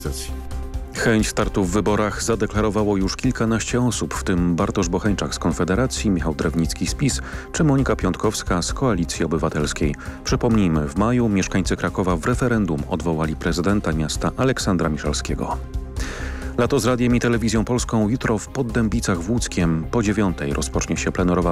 Chęć startu w wyborach zadeklarowało już kilkanaście osób, w tym Bartosz Bocheńczak z Konfederacji, Michał Drewnicki z PiS czy Monika Piątkowska z Koalicji Obywatelskiej. Przypomnijmy, w maju mieszkańcy Krakowa w referendum odwołali prezydenta miasta Aleksandra Miszalskiego. Lato z Radiem i Telewizją Polską jutro w Poddębicach w Łódzkiem. Po 9:00 rozpocznie się plenerowa